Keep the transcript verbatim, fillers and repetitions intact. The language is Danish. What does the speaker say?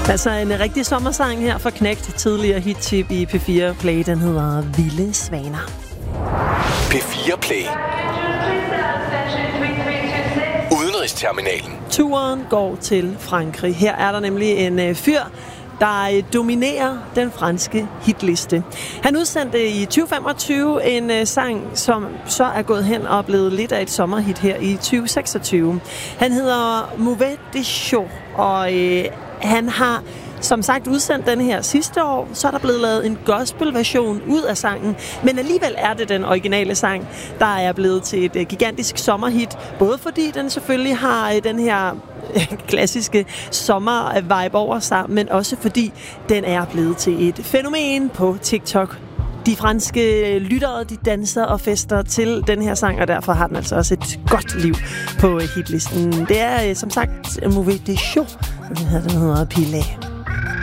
Altså en rigtig sommersang her for Knægt, tidligere hittip i P fire Play. Den hedder Vilde Svaner. P fire Play. Udenrigsterminalen. Turen går til Frankrig. Her er der nemlig en øh, fyr, der dominerer den franske hitliste. Han udsendte i tyve femogtyve en øh, sang, som så er gået hen og blevet lidt af et sommerhit her i tyve seksogtyve. Han hedder Mauvais des Choux, og øh, han har som sagt udsendt den her sidste år. Så er der blevet lavet en gospelversion ud af sangen, men alligevel er det den originale sang, der er blevet til et øh, gigantisk sommerhit. Både fordi den selvfølgelig har øh, den her klassiske sommer-vibe over sig, men også fordi den er blevet til et fænomen på TikTok. De franske lyttere, de danser og fester til den her sang, og derfor har den altså også et godt liv på hitlisten. Det er som sagt Mauvais des Choux, og den hedder Pilet.